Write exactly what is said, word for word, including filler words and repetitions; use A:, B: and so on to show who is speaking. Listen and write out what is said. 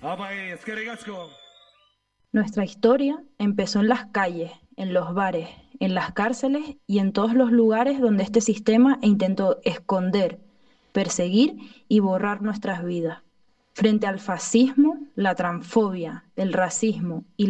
A: Nuestra historia empezó en las calles, en los bares, en las cárceles y en todos los lugares donde este sistema intentó esconder, perseguir y borrar nuestras vidas. Frente al fascismo, la transfobia, el racismo y